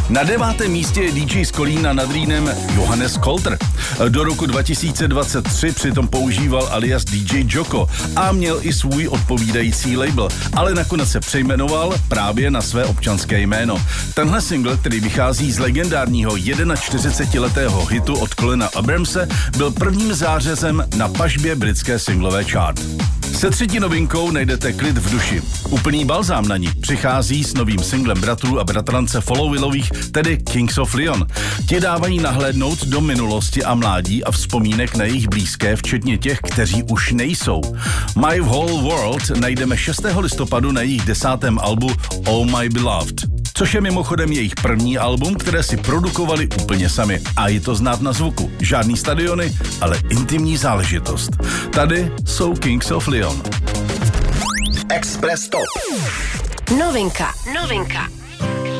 Na 9. místě je DJ z Kolína nad Rýnem Johannes Kolter. Do roku 2023 přitom používal alias DJ Joko a měl i svůj odpovídající label, ale nakonec se přejmenoval právě na své občanské jméno. Tenhle single, který vychází z legendárního 41letého hitu od Colina Abramse, byl prvním zářezem na pažbě britské singlové chart. Se třetí novinkou najdete Klid v duši. Úplný balzám na ní přichází s novým singlem bratrů a bratrance Followillových, tedy Kings of Leon. Ti dávají nahlédnout do minulosti a mládí a vzpomínek na jejich blízké, včetně těch, kteří už nejsou. My Whole World najdeme 6. listopadu na jejich 10. albu Oh My Beloved, což je mimochodem jejich první album, které si produkovali úplně sami. A je to znát na zvuku. Žádný stadiony, ale intimní záležitost. Tady jsou Kings of Leon. Express Top. Novinka.